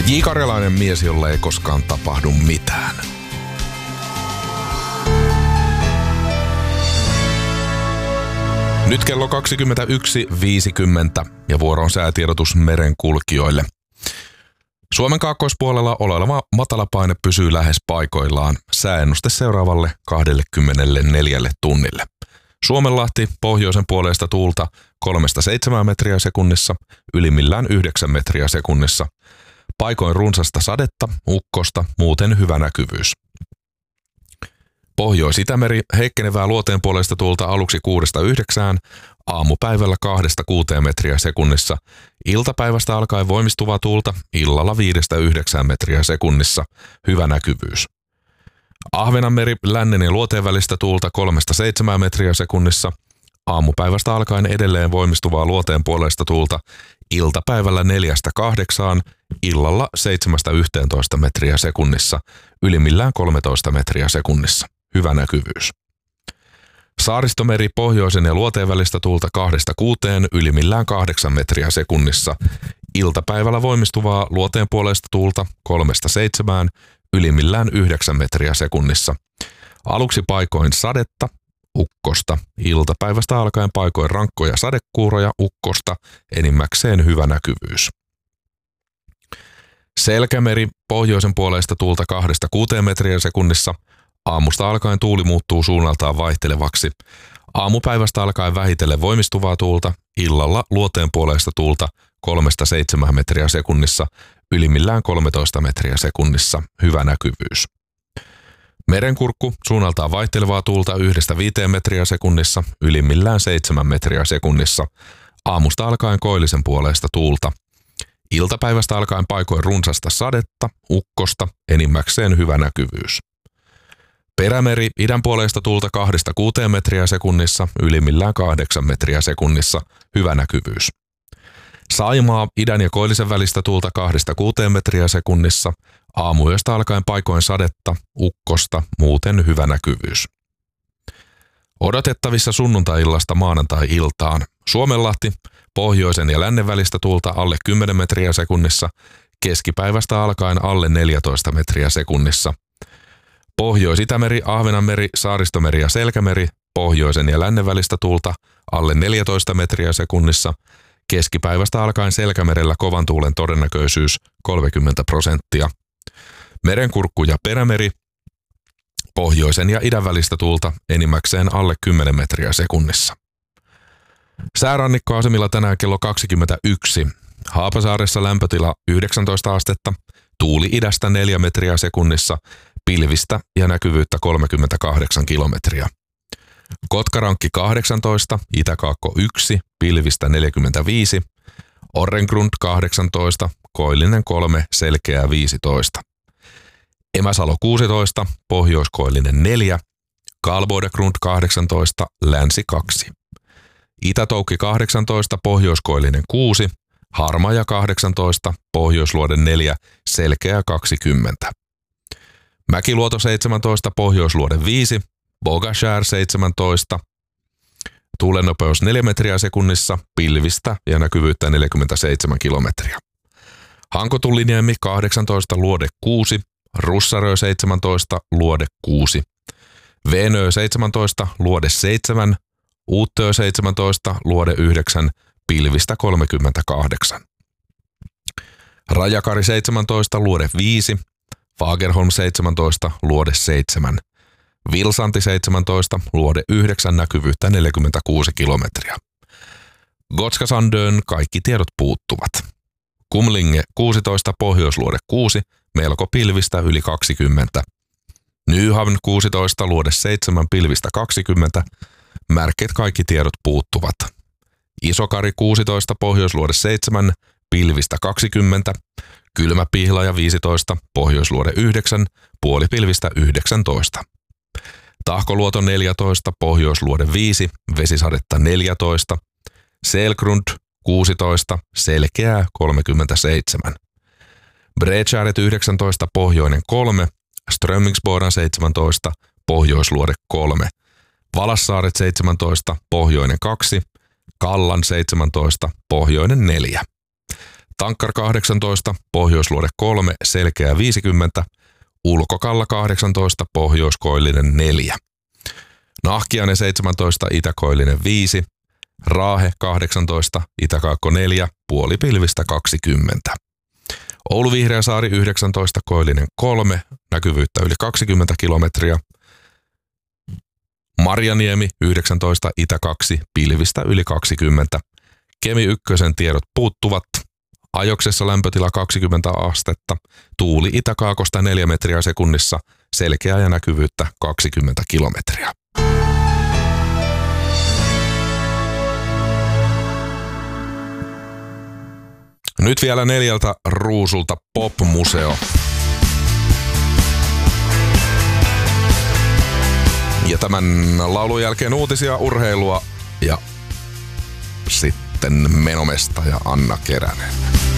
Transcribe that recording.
J. Karjalainen mies, jolle ei koskaan tapahdu mitään. Nyt kello 21.50 ja vuoro on säätiedotus merenkulkijoille. Suomen kaakkoispuolella oleva matalapaine pysyy lähes paikoillaan. Sääennuste seuraavalle 24 tunnille. Suomenlahti pohjoisen puolesta tuulta 3-7 metriä sekunnissa, ylimmillään 9 metriä sekunnissa. Paikoin runsasta sadetta, ukkosta, muuten hyvä näkyvyys. Pohjois-Itämeri heikkenevää luoteen puolesta tuulta aluksi 6-9, aamupäivällä 2-6 metriä sekunnissa. Iltapäivästä alkaen voimistuvaa tuulta, illalla 5-9 metriä sekunnissa, hyvä näkyvyys. Ahvenanmeri lännen ja luoteen välistä tuulta 3-7 metriä sekunnissa. Aamupäivästä alkaen edelleen voimistuvaa luoteen puolesta tuulta, iltapäivällä 4-8, illalla 7-11 metriä sekunnissa, ylimmillään 13 metriä sekunnissa. Hyvä näkyvyys. Saaristomeri pohjoisen ja luoteen välistä tuulta 2-6, ylimmillään 8 metriä sekunnissa. Iltapäivällä voimistuvaa luoteen puolesta tuulta 3-7, ylimmillään 9 metriä sekunnissa. Aluksi paikoin sadetta, ukkosta. Iltapäivästä alkaen paikoin rankkoja sadekuuroja, ukkosta, enimmäkseen hyvä näkyvyys. Selkämeri pohjoisen puolesta tuulta 2-6 metriä sekunnissa. Aamusta alkaen tuuli muuttuu suunnaltaan vaihtelevaksi. Aamupäivästä alkaen vähitellen voimistuvaa tuulta, illalla luoteen puolesta tuulta 3-7 metriä sekunnissa, ylimmillään 13 metriä sekunnissa, hyvä näkyvyys. Merenkurkku suunnaltaan vaihtelevaa tuulta 1-5 metriä sekunnissa, ylimmillään 7 metriä sekunnissa. Aamusta alkaen koillisen puolesta tuulta. Iltapäivästä alkaen paikoin runsasta sadetta, ukkosta, enimmäkseen hyvä näkyvyys. Perämeri idän puolesta tuulta 2-6 metriä sekunnissa, ylimmillään 8 metriä sekunnissa, hyvä näkyvyys. Saimaa idän ja koillisen välistä tuulta 2-6 metriä sekunnissa, aamuyöstä alkaen paikoin sadetta, ukkosta, muuten hyvä näkyvyys. Odotettavissa sunnuntai-illasta maanantai-iltaan. Suomenlahti pohjoisen ja lännen välistä tuulta alle 10 metriä sekunnissa, keskipäivästä alkaen alle 14 metriä sekunnissa. Pohjois-Itämeri, Ahvenanmeri, Saaristomeri ja Selkämeri pohjoisen ja lännen välistä tuulta alle 14 metriä sekunnissa. Keskipäivästä alkaen Selkämerellä kovan tuulen todennäköisyys 30%. Merenkurkku ja Perämeri pohjoisen ja idän välistä tuulta enimmäkseen alle 10 metriä sekunnissa. Säärannikkoasemilla tänään kello 21. Haapasaaressa lämpötila 19 astetta, tuuli idästä 4 metriä sekunnissa, pilvistä ja näkyvyyttä 38 kilometriä. Kotkarankki 18, Itäkaakko 1, pilvistä 45, Orrengrund 18, koillinen 3, selkeää 15. Emäsalo 16, pohjoiskoillinen 4, Kalbodegrund 18, länsi 2. Itätoukki 18, pohjoiskoillinen 6, Harmaja 18, pohjoisluoden 4, selkeää 20. Mäkiluoto 17, pohjoisluoden 5, Bogashär 17, tuulennopeus 4 metriä sekunnissa, pilvistä ja näkyvyyttä 47 kilometriä. Hankotulliniemi 18, luode 6, Russarö 17, luode 6, Veenö 17, luode 7, Uuttöö 17, luode 9, pilvistä 38. Rajakari 17, luode 5, Fagerholm 17, luode 7. Vilsanti 17, luode 9, näkyvyyttä 46 kilometriä. Gotskasandön kaikki tiedot puuttuvat. Kumlinge 16, pohjoisluode 6, melko pilvistä yli 20. Nyhavn 16, luode 7, pilvistä 20, märket kaikki tiedot puuttuvat. Isokari 16, pohjoisluode 7, pilvistä 20, Kylmäpihlaja 15, pohjoisluode 9, puolipilvistä 19. Tahkoluoto 14, pohjoisluode 5, vesisadetta 14, Selgrund 16, selkeää 37. Bredkäret 19, pohjoinen 3, Strömmingsbodan 17, pohjoisluode 3, Valassaaret 17, pohjoinen 2, Kallan 17, pohjoinen 4. Tankkar 18, Pohjoisluode 3, Selkeä 50, Ulkokalla 18, Pohjoiskoillinen 4. Nahkiainen 17, Itäkoillinen 5, Raahe 18, Itäkaakko 4, Puolipilvistä 20. Oulu Vihreäsaari 19, Koillinen 3, näkyvyyttä yli 20 kilometriä. Marjaniemi 19, Itä 2, pilvistä yli 20. Kemi 1 tiedot puuttuvat. Ajoksessa lämpötila 20 astetta. Tuuli itäkaakosta 4 metriä sekunnissa. Selkeää ja näkyvyyttä 20 kilometriä. Nyt vielä 4 ruusulta Pop-museo. Ja tämän laulun jälkeen uutisia, urheilua ja sitten menomesta ja Anna Keränen.